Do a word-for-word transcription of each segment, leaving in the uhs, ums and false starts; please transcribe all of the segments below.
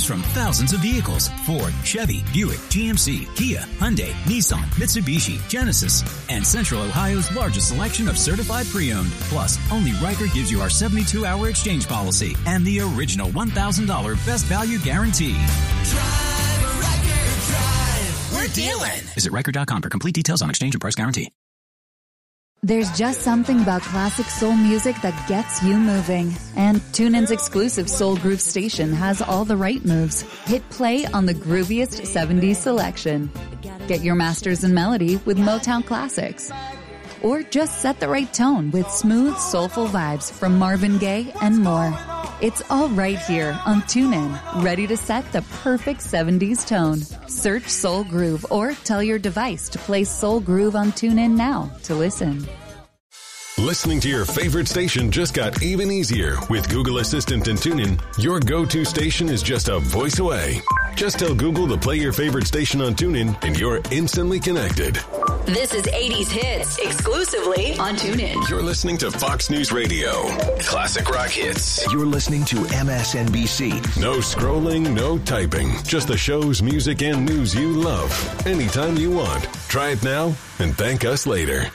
Choose from thousands of vehicles: Ford, Chevy, Buick, G M C, Kia, Hyundai, Nissan, Mitsubishi, Genesis, and Central Ohio's largest selection of certified pre-owned. Plus, only Riker gives you our seventy-two hour exchange policy and the original one thousand dollars best value guarantee. Drive a Riker, drive. We're dealing. Visit Riker dot com for complete details on exchange and price guarantee. There's just something about classic soul music that gets you moving. And TuneIn's exclusive Soul Groove station has all the right moves. Hit play on the grooviest seventies selection. Get your masters in melody with Motown classics. Or just set the right tone with smooth, soulful vibes from Marvin Gaye and more. It's all right here on TuneIn, ready to set the perfect seventies tone. Search Soul Groove or tell your device to play Soul Groove on TuneIn now to listen. Listening to your favorite station just got even easier. With Google Assistant and TuneIn, your go-to station is just a voice away. Just tell Google to play your favorite station on TuneIn and you're instantly connected. This is eighties Hits, exclusively on TuneIn. You're listening to Fox News Radio. Classic rock hits. You're listening to M S N B C. No scrolling, no typing. Just the shows, music, and news you love. Anytime you want. Try it now and thank us later.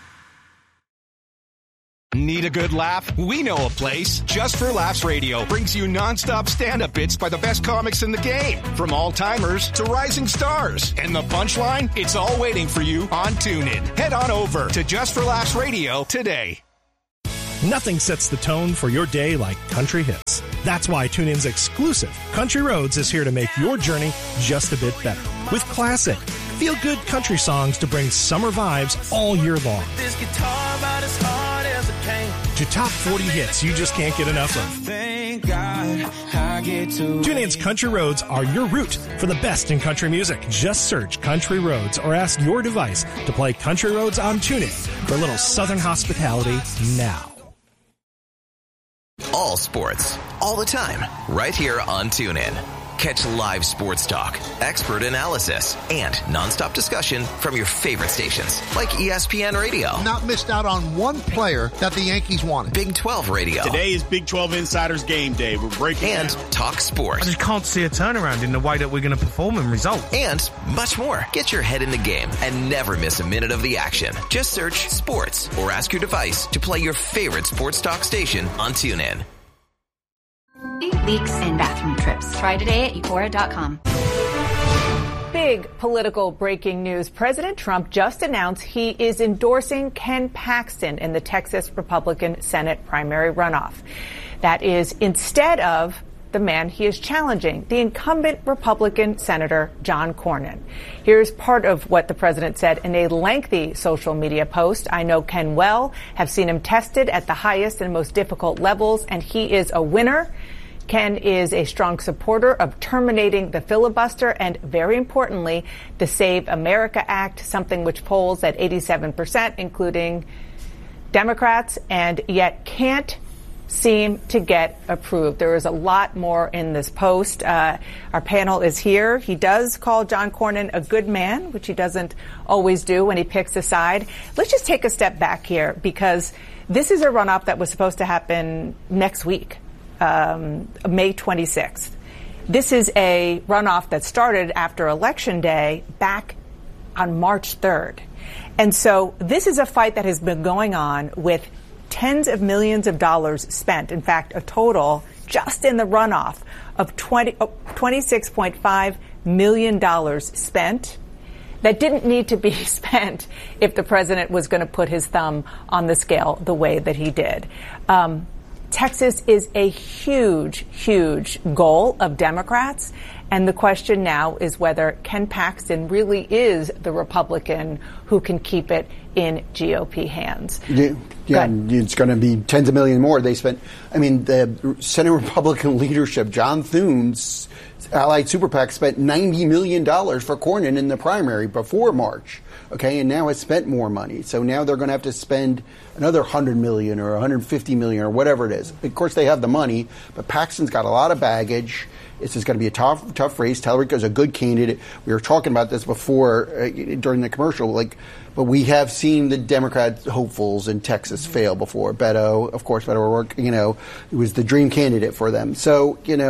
Need a good laugh? We know a place. Just for Laughs Radio brings you nonstop stand-up bits by the best comics in the game, from all-timers to rising stars. And the punchline? It's all waiting for you on TuneIn. Head on over to Just for Laughs Radio today. Nothing sets the tone for your day like country hits. That's why TuneIn's exclusive Country Roads is here to make your journey just a bit better. With classic, feel-good country songs to bring summer vibes all year long. This guitar about as hard as it came. To top forty hits you just can't get enough of. Thank God I get to. TuneIn's Country Roads are your route for the best in country music. Just search Country Roads or ask your device to play Country Roads on TuneIn for a little Southern hospitality now. All sports, all the time, right here on TuneIn. Catch live sports talk, expert analysis, and nonstop discussion from your favorite stations, like E S P N Radio. Not missed out on one player that the Yankees wanted. Big twelve Radio. Today is Big twelve Insiders Game Day. We're breaking And down. Talk Sports. I just can't see a turnaround in the way that we're going to perform and result. And much more. Get your head in the game and never miss a minute of the action. Just search Sports or ask your device to play your favorite sports talk station on TuneIn. Leaks and bathroom trips. Try today at Eupora dot com. Big political breaking news. President Trump just announced he is endorsing Ken Paxton in the Texas Republican Senate primary runoff. That is instead of the man he is challenging, the incumbent Republican Senator John Cornyn. Here's part of what the president said in a lengthy social media post. I know Ken well, have seen him tested at the highest and most difficult levels, and he is a winner. Ken is a strong supporter of terminating the filibuster and, very importantly, the Save America Act, something which polls at eighty-seven percent, including Democrats, and yet can't seem to get approved. There is a lot more in this post. Uh, our panel is here. He does call John Cornyn a good man, which he doesn't always do when he picks a side. Let's just take a step back here, because this is a runoff that was supposed to happen next week. Um, May twenty-sixth. This is a runoff that started after Election Day back on March third. And so this is a fight that has been going on with tens of millions of dollars spent. In fact, a total just in the runoff of twenty, oh, twenty-six point five million dollars spent that didn't need to be spent if the president was going to put his thumb on the scale the way that he did. Um, Texas is a huge, huge goal of Democrats. And the question now is whether Ken Paxton really is the Republican who can keep it in G O P hands. Yeah, yeah it's going to be tens of millions more. They spent, I mean, the Senate Republican leadership, John Thune's Allied Super PAC, spent ninety million dollars for Cornyn in the primary before March. Okay, and now it's spent more money. So now they're going to have to spend another one hundred million dollars or one hundred fifty million dollars or whatever it is. Of course, they have the money, but Paxton's got a lot of baggage. This is going to be a tough, tough race. Tallarico's a good candidate. We were talking about this before uh, during the commercial, like, but we have seen the Democrat hopefuls in Texas fail before. Beto, of course, Beto O'Rourke, you know, it was the dream candidate for them. So, you know,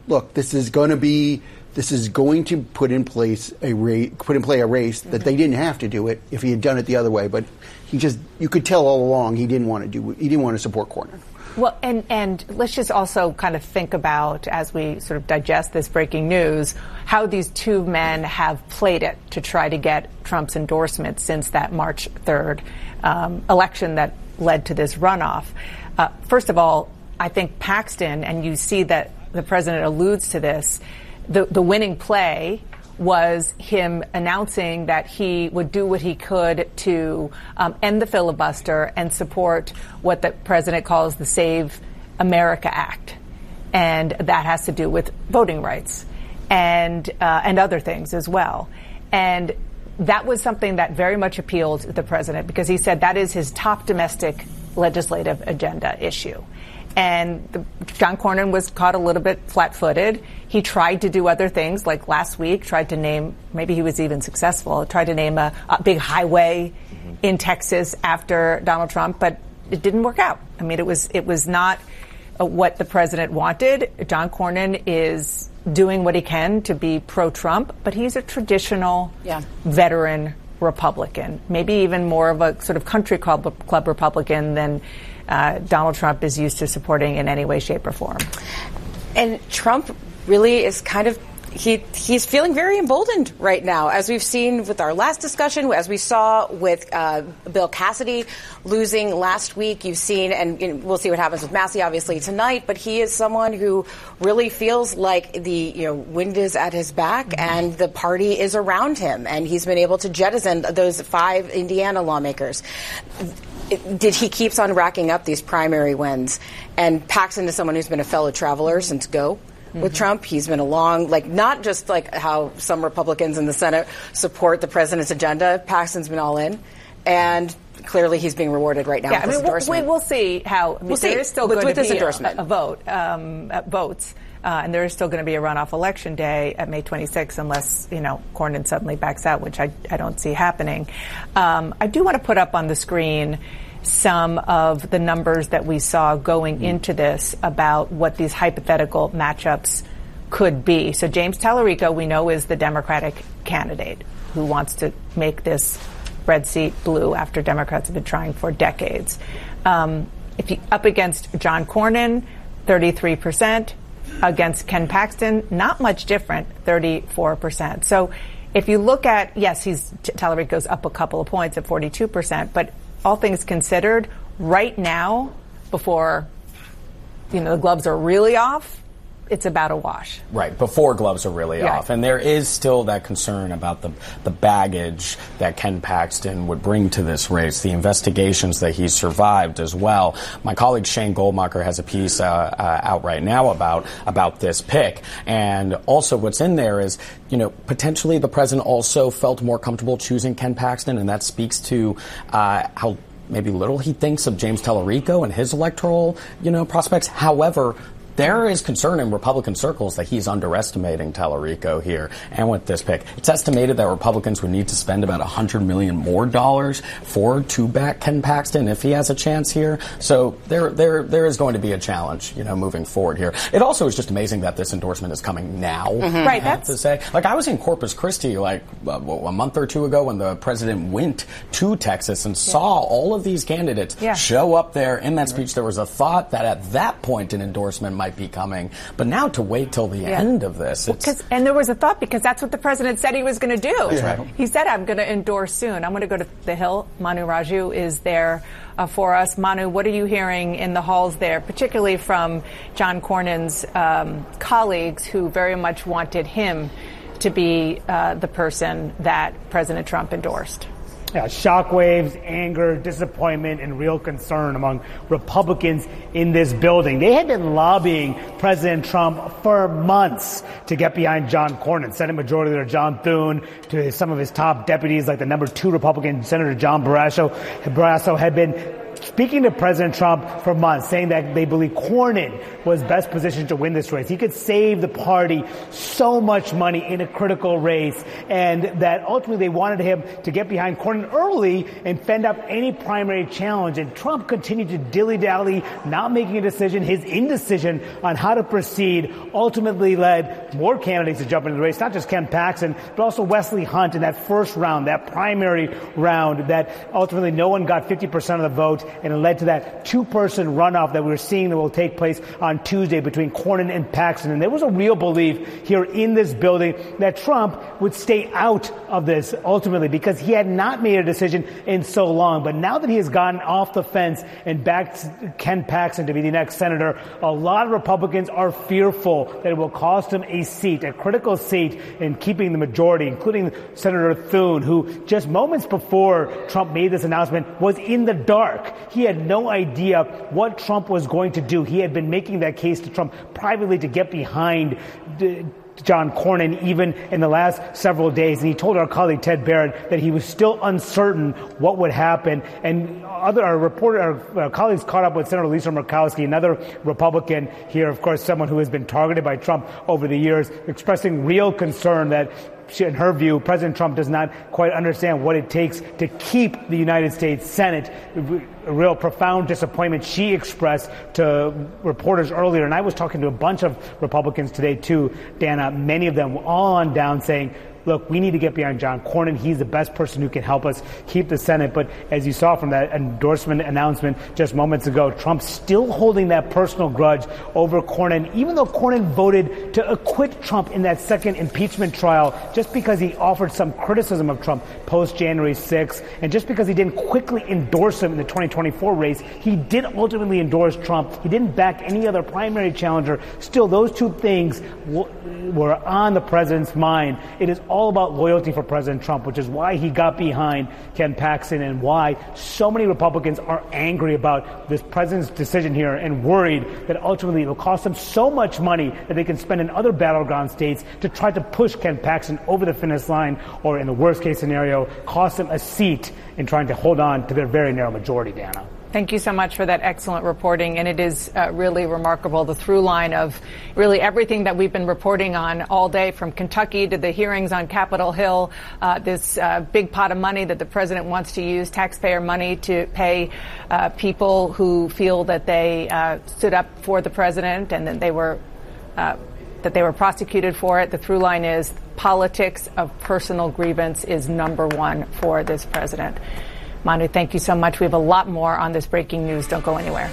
look, this is going to be, this is going to put in place a ra- put in play a race that they didn't have to do it if he had done it the other way. But he just, you could tell all along he didn't want to do, he didn't want to support Cornyn. Well, and, and let's just also kind of think about, as we sort of digest this breaking news, how these two men have played it to try to get Trump's endorsement since that March third um, election that led to this runoff. Uh, first of all, I think Paxton, and you see that the president alludes to this, the, the winning play was him announcing that he would do what he could to um, end the filibuster and support what the president calls the Save America Act. And that has to do with voting rights and uh, and other things as well. And that was something that very much appealed to the president because he said that is his top domestic legislative agenda issue. And the, John Cornyn was caught a little bit flat-footed. He tried to do other things, like last week, tried to name, maybe he was even successful, tried to name a, a big highway mm-hmm. in Texas after Donald Trump, but it didn't work out. I mean, it was it was not uh, what the president wanted. John Cornyn is doing what he can to be pro-Trump, but he's a traditional yeah. veteran Republican, maybe even more of a sort of country club, club Republican than Uh, Donald Trump is used to supporting in any way, shape, or form. And Trump really is kind of, he he's feeling very emboldened right now, as we've seen with our last discussion, as we saw with uh, Bill Cassidy losing last week. You've seen, and, and we'll see what happens with Massey, obviously, tonight, but he is someone who really feels like the you know wind is at his back mm-hmm. and the party is around him, and he's been able to jettison those five Indiana lawmakers. Did he keeps on racking up these primary wins, and Paxton is someone who's been a fellow traveler since Go mm-hmm. with Trump. He's been along, like not just like how some Republicans in the Senate support the president's agenda. Paxton's been all in, and clearly he's being rewarded right now yeah, with I mean, this endorsement. We'll, we'll see how. I mean, we'll there see. is still with, going with to this be endorsement. a, a vote, um, uh, votes. Uh, and there is still going to be a runoff election day at May twenty-sixth unless, you know, Cornyn suddenly backs out, which I, I don't see happening. Um, I do want to put up on the screen some of the numbers that we saw going into this about what these hypothetical matchups could be. So James Tallarico, we know, is the Democratic candidate who wants to make this red seat blue after Democrats have been trying for decades. Um, if you up against John Cornyn, thirty-three percent. Against Ken Paxton, not much different, thirty-four percent. So if you look at, yes, he's Tallarico's up a couple of points at forty-two percent, but all things considered, right now, before you know the gloves are really off, it's about a wash. Right, before gloves are really yeah. off. And there is still that concern about the the baggage that Ken Paxton would bring to this race, the investigations that he survived as well. My colleague Shane Goldmacher has a piece uh, uh, out right now about about this pick. And also what's in there is, you know, potentially the president also felt more comfortable choosing Ken Paxton, and that speaks to uh, how maybe little he thinks of James Tallarico and his electoral, you know, prospects. However, there is concern in Republican circles that he's underestimating Tallarico here. And with this pick, it's estimated that Republicans would need to spend about one hundred million dollars more dollars for to back Ken Paxton if he has a chance here. So there, there, there is going to be a challenge, you know, moving forward here. It also is just amazing that this endorsement is coming now. Mm-hmm. I right. have That's to say, like I was in Corpus Christi like uh, a month or two ago when the president went to Texas and yeah. saw all of these candidates yeah. show up there in that speech. There was a thought that at that point an endorsement might might be coming. But now to wait till the yeah. end of this. It's well, and there was a thought because that's what the president said he was going to do. That's right. He said, I'm going to endorse soon. I'm going to go to the Hill. Manu Raju is there uh, for us. Manu, what are you hearing in the halls there, particularly from John Cornyn's um, colleagues who very much wanted him to be uh, the person that President Trump endorsed? Yeah, shockwaves, anger, disappointment, and real concern among Republicans in this building. They had been lobbying President Trump for months to get behind John Cornyn. Senate Majority Leader John Thune, to some of his top deputies like the number two Republican Senator John Barrasso, Barrasso had been speaking to President Trump for months, saying that they believe Cornyn was best positioned to win this race. He could save the party so much money in a critical race, and that ultimately they wanted him to get behind Cornyn early and fend up any primary challenge. And Trump continued to dilly-dally, not making a decision. His indecision on how to proceed ultimately led more candidates to jump into the race, not just Ken Paxton, but also Wesley Hunt in that first round, that primary round, that ultimately no one got fifty percent of the vote, and it led to that two-person runoff that we're seeing that will take place on Tuesday between Cornyn and Paxton. And there was a real belief here in this building that Trump would stay out of this ultimately because he had not made a decision in so long. But now that he has gotten off the fence and backed Ken Paxton to be the next senator, a lot of Republicans are fearful that it will cost him a seat, a critical seat in keeping the majority, including Senator Thune, who just moments before Trump made this announcement was in the dark. He had no idea what Trump was going to do. He had been making that case to Trump privately to get behind the John Cornyn even in the last several days. And he told our colleague Ted Barrett that he was still uncertain what would happen. And other our reporter, our, our colleagues caught up with Senator Lisa Murkowski, another Republican here, of course, someone who has been targeted by Trump over the years, expressing real concern that she, in her view, President Trump does not quite understand what it takes to keep the United States Senate. A real profound disappointment she expressed to reporters earlier. And I was talking to a bunch of Republicans today, too, Dana, many of them all on down saying, look, we need to get behind John Cornyn. He's the best person who can help us keep the Senate. But as you saw from that endorsement announcement just moments ago, Trump's still holding that personal grudge over Cornyn, even though Cornyn voted to acquit Trump in that second impeachment trial just because he offered some criticism of Trump post-January sixth, and just because he didn't quickly endorse him in the twenty twenty-four race. He did ultimately endorse Trump. He didn't back any other primary challenger. Still, those two things w- were on the president's mind. It is all about loyalty for President Trump, which is why he got behind Ken Paxton and why so many Republicans are angry about this president's decision here and worried that ultimately it will cost them so much money that they can spend in other battleground states to try to push Ken Paxton over the finish line, or in the worst case scenario, cost them a seat in trying to hold on to their very narrow majority, Dana. Thank you so much for that excellent reporting. And it is uh, really remarkable, the through line of really everything that we've been reporting on all day, from Kentucky to the hearings on Capitol Hill, uh, this uh, big pot of money that the president wants to use, taxpayer money, to pay uh, people who feel that they uh, stood up for the president and that they were uh, that they were prosecuted for it. The through line is politics of personal grievance is number one for this president. Manu, thank you so much. We have a lot more on this breaking news. Don't go anywhere.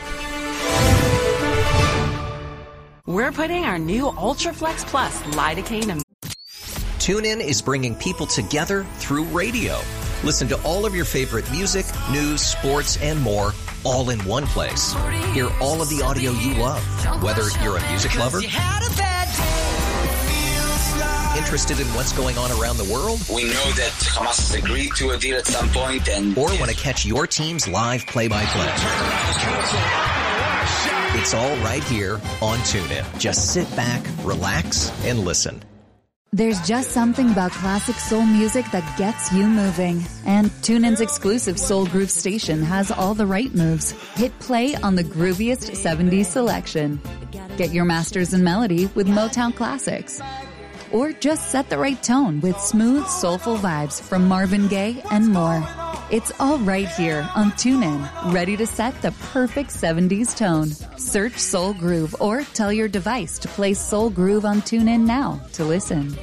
We're putting our new Ultraflex Plus lidocaine and TuneIn is bringing people together through radio. Listen to all of your favorite music, news, sports, and more, all in one place. Hear all of the audio you love, whether you're a music lover, interested in what's going on around the world? We know that Hamas has agreed to a deal at some point, and or want to catch your team's live play-by-play. It's all right here on TuneIn. Just sit back, relax, and listen. There's just something about classic soul music that gets you moving. And TuneIn's exclusive Soul Groove station has all the right moves. Hit play on the grooviest seventies selection. Get your masters in melody with Motown classics. Or just set the right tone with smooth, soulful vibes from Marvin Gaye and more. It's all right here on TuneIn, ready to set the perfect seventies tone. Search Soul Groove or tell your device to play Soul Groove on TuneIn now to listen.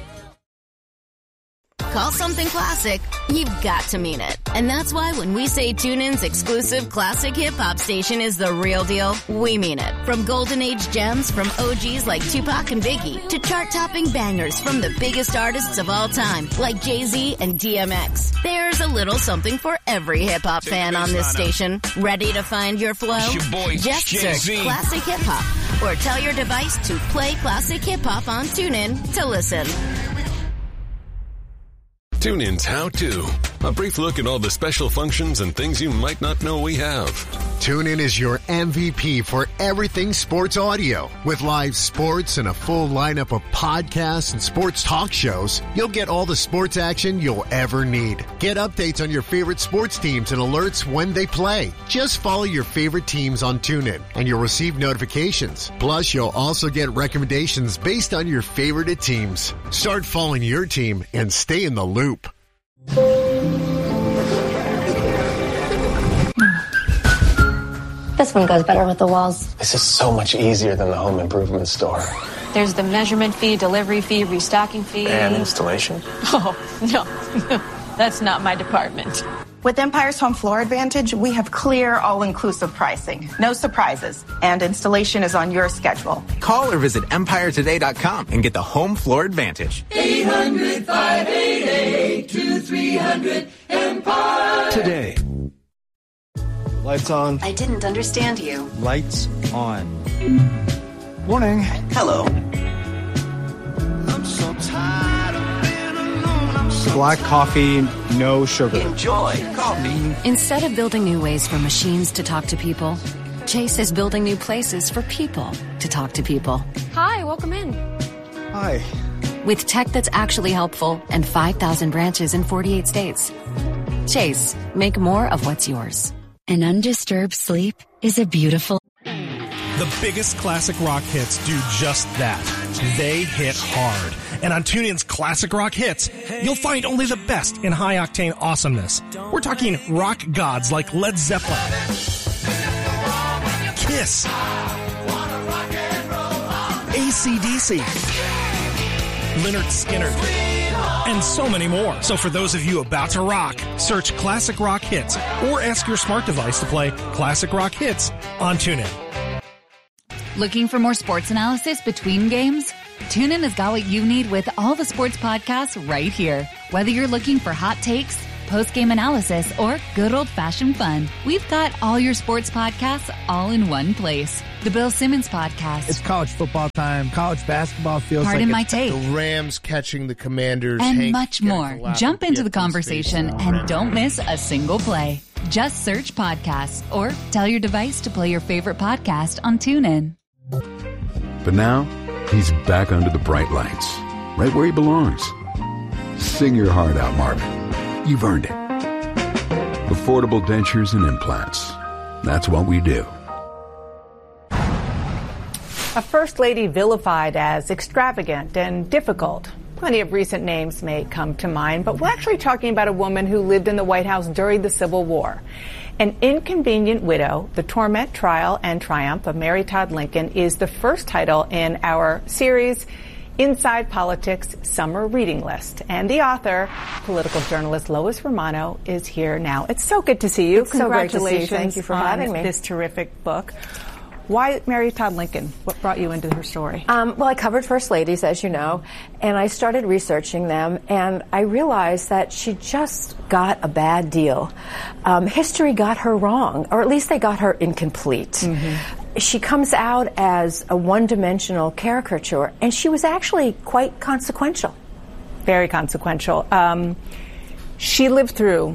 Call something classic, you've got to mean it. And that's why when we say TuneIn's exclusive classic hip-hop station is the real deal, we mean it. From golden age gems from O Gs like Tupac and Biggie to chart-topping bangers from the biggest artists of all time like Jay-Z and D M X. There's a little something for every hip-hop fan on this station. Ready to find your flow? Your boy, Just Jay-Z. search Classic Hip-Hop or tell your device to play Classic Hip-Hop on TuneIn to listen. TuneIn's How To. A brief look at all the special functions and things you might not know we have. TuneIn is your M V P for everything sports audio. With live sports and a full lineup of podcasts and sports talk shows, you'll get all the sports action you'll ever need. Get updates on your favorite sports teams and alerts when they play. Just follow your favorite teams on TuneIn, and you'll receive notifications. Plus, you'll also get recommendations based on your favorite teams. Start following your team and stay in the loop. This one goes better with the walls. This is so much easier than the home improvement store. There's the measurement fee, delivery fee, restocking fee. And installation? Oh, no. That's not my department. With Empire's Home Floor Advantage, we have clear, all-inclusive pricing. No surprises. And installation is on your schedule. Call or visit empire today dot com and get the Home Floor Advantage. eight hundred, five eight eight, two three hundred, Empire. Today. Lights on. I didn't understand you. Lights on. Morning. Hello. I'm so tired of being alone. I'm so Black coffee, no sugar. Enjoy coffee. Instead of building new ways for machines to talk to people, Chase is building new places for people to talk to people. Hi, welcome in. Hi. With tech that's actually helpful and five thousand branches in forty-eight states. Chase, make more of what's yours. An undisturbed sleep is a beautiful... The biggest classic rock hits do just that. They hit hard. And on TuneIn's Classic Rock Hits, you'll find only the best in high-octane awesomeness. We're talking rock gods like Led Zeppelin, Kiss, A C D C, Lynyrd Skynyrd, and so many more. So for those of you about to rock, search Classic Rock Hits or ask your smart device to play Classic Rock Hits on TuneIn. Looking for more sports analysis between games? TuneIn has got what you need with all the sports podcasts right here. Whether you're looking for hot takes, post-game analysis, or good old-fashioned fun, we've got all your sports podcasts all in one place. The Bill Simmons Podcast. It's college football time. College basketball feels Pardon like my take. The Rams catching the Commanders. And Hank much more. Jump into the conversation and don't miss a single play. Just search podcasts or tell your device to play your favorite podcast on TuneIn. But now, he's back under the bright lights, right where he belongs. Sing your heart out, Marvin. You've earned it. Affordable dentures and implants. That's what we do. A first lady vilified as extravagant and difficult. Plenty of recent names may come to mind, but we're actually talking about a woman who lived in the White House during the Civil War. An Inconvenient Widow, The Torment, Trial, and Triumph of Mary Todd Lincoln is the first title in our series, Inside Politics Summer Reading List. And the author, political journalist Lois Romano, is here now. It's so good to see you. It's so great to see you. Congratulations Thank you for on having me. this terrific book. Why Mary Todd Lincoln? What brought you into her story? Um, well, I covered First Ladies, as you know, and I started researching them, and I realized that she just got a bad deal. Um, history got her wrong, or at least they got her incomplete. Mm-hmm. She comes out as a one-dimensional caricature, and she was actually quite consequential. Very consequential. Um, she lived through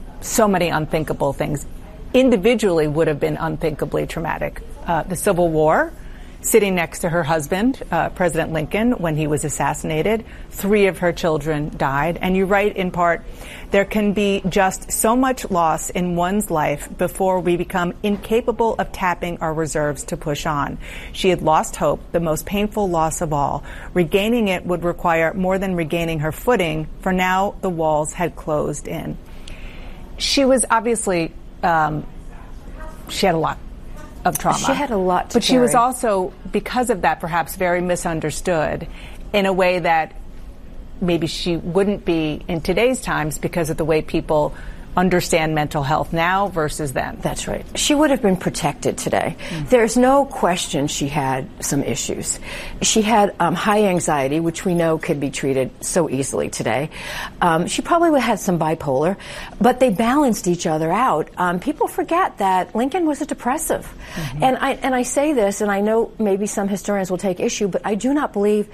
so many unthinkable things. Individually would have been unthinkably traumatic. Uh, the Civil War, sitting next to her husband, uh, President Lincoln, when he was assassinated. Three of her children died. And you write in part, there can be just so much loss in one's life before we become incapable of tapping our reserves to push on. She had lost hope, the most painful loss of all. Regaining it would require more than regaining her footing, for now the walls had closed in. She was obviously, um, she had a lot of trauma. She had a lot to But carry. she was also, because of that, perhaps very misunderstood in a way that maybe she wouldn't be in today's times because of the way people understand mental health now versus then. That's right. She would have been protected today. Mm-hmm. There's no question she had some issues. She had um, high anxiety, which we know could be treated so easily today. Um, she probably would have had some bipolar, but they balanced each other out. Um, people forget that Lincoln was a depressive. Mm-hmm. And I, and I say this, and I know maybe some historians will take issue, but I do not believe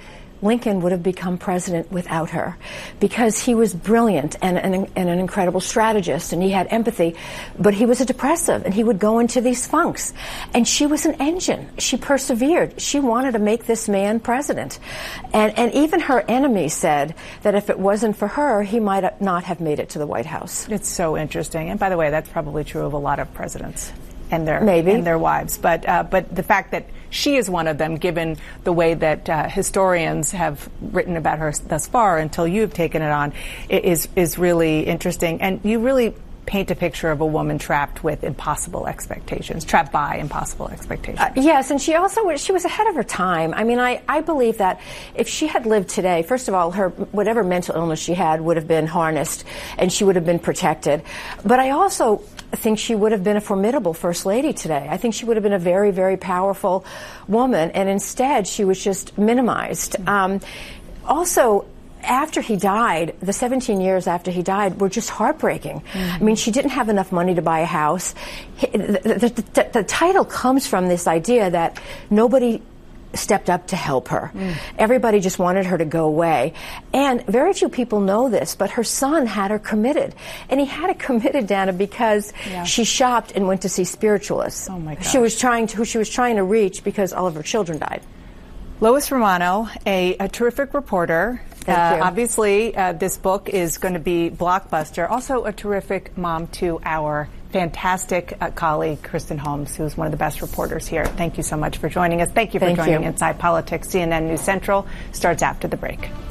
Lincoln would have become president without her, because he was brilliant and, and, and an incredible strategist, and he had empathy, but he was a depressive, and he would go into these funks. And she was an engine. She persevered. She wanted to make this man president. And, and even her enemies said that if it wasn't for her, he might not have made it to the White House. It's so interesting. And by the way, that's probably true of a lot of presidents and their Maybe. and their wives. But uh, but the fact that she is one of them, given the way that uh, historians have written about her thus far, until you've taken it on, is is really interesting. And you really paint a picture of a woman trapped with impossible expectations, trapped by impossible expectations. Uh, yes, and she also was, she was ahead of her time. I mean, I, I believe that if she had lived today, first of all, her whatever mental illness she had would have been harnessed, and she would have been protected. But I also think she would have been a formidable first lady today. I think she would have been a very, very powerful woman, and instead she was just minimized. Um, also, after he died, the seventeen years after he died were just heartbreaking. Mm-hmm. I mean, she didn't have enough money to buy a house. The, the, the, the title comes from this idea that nobody stepped up to help her. Mm. Everybody just wanted her to go away. And very few people know this, but her son had her committed. And he had her committed, Dana, because yeah. she shopped and went to see spiritualists. Oh my gosh. She was trying to, who she was trying to reach because all of her children died. Lois Romano, a, a terrific reporter. Thank uh, you. Obviously, uh, this book is going to be blockbuster. Also a terrific mom to our fantastic uh, colleague, Kristen Holmes, who's one of the best reporters here. Thank you so much for joining us. Thank you for Thank joining you. Inside Politics. C N N News Central starts after the break.